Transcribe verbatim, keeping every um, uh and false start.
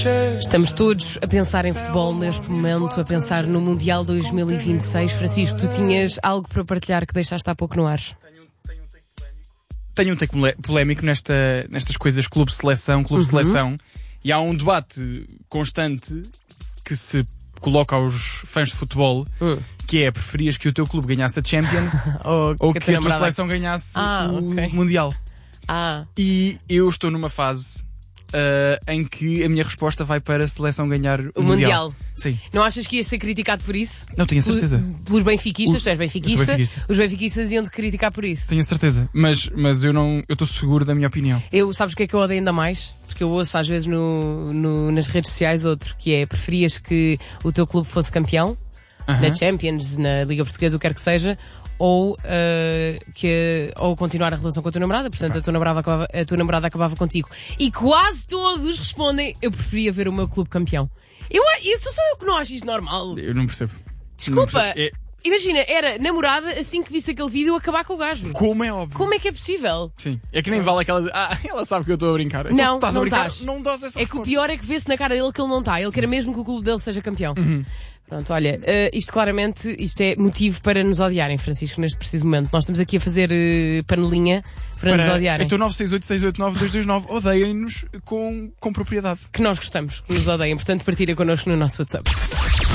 Estamos todos a pensar em futebol neste momento, a pensar no Mundial dois mil e vinte e seis. Francisco, tu tinhas algo para partilhar que deixaste há pouco no ar? Tenho um take polémico nesta, nestas coisas clube-seleção, clube-seleção, uhum. E há um debate constante que se coloca aos fãs de futebol, uhum. Que é: preferias que o teu clube ganhasse a Champions ou, ou que, que a tua seleção ganhasse ah, o okay. Mundial? Ah. E eu estou numa fase uh, em que a minha resposta vai para a seleção ganhar o, o Mundial. Mundial. Sim. Não achas que ias ser criticado por isso? Não, tenho a certeza. Pelos, pelos benfiquistas, o, tu és benfiquista, benfiquista, os benfiquistas iam-te criticar por isso. Tenho a certeza, mas, mas eu não, eu estou seguro da minha opinião. Eu, sabes o que é que eu odeio ainda mais? Porque eu ouço às vezes no, no, nas redes sociais outro, que é: preferias que o teu clube fosse campeão, uh-huh. na Champions, na Liga Portuguesa, o que quer que seja, ou, uh, que, ou continuar a relação com a tua namorada, portanto a tua namorada, acabava, a tua namorada acabava contigo. E quase todos respondem: eu preferia ver o meu clube campeão. Eu, isso sou eu que não acho isto normal. Eu não percebo. Desculpa, não percebo. É... imagina, era namorada, assim que visse aquele vídeo, acabar com o gajo. Como é óbvio. Como é que é possível? Sim, é que nem vale aquela... Ah, ela sabe que eu estou a brincar. Então, não, se estás não a brincar, estás. não dás essa É que o pior é que vê-se na cara dele que ele não está. Ele Sim. quer mesmo que o clube dele seja campeão. Uhum. Pronto, olha, uh, isto claramente, isto é motivo para nos odiarem, Francisco, neste preciso momento. Nós estamos aqui a fazer uh, panelinha para, para nos odiarem. Então nove seis oito, seis oito nove, dois dois nove, odeiem-nos com, com propriedade. Que nós gostamos, que nos odeiem. Portanto, partilha connosco no nosso WhatsApp.